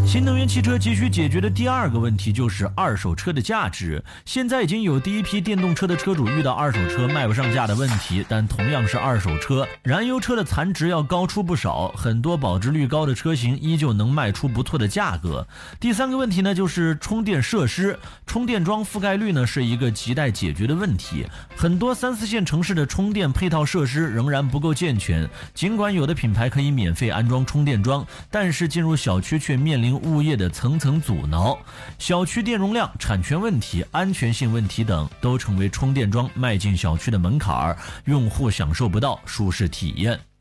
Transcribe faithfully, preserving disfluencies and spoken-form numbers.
新能源汽车急需解决的第二个问题就是二手车的价值。现在已经有第一批电动车的车主遇到二手车卖不上价的问题，但同样是二手车，燃油车的残值要高出不少，很多保值率高的车型依旧能卖出不错的价格。第三个问题呢，就是充电设施，充电桩覆盖率呢是一个亟待解决的问题。很多三四线城市的充电配套设施仍然不够健全，尽管有的品牌可以免费安装充电桩，但是进入小区却面临物业的层层阻挠，小区电容量、产权问题、安全性问题等都成为充电桩迈进小区的门槛，用户享受不到舒适体验。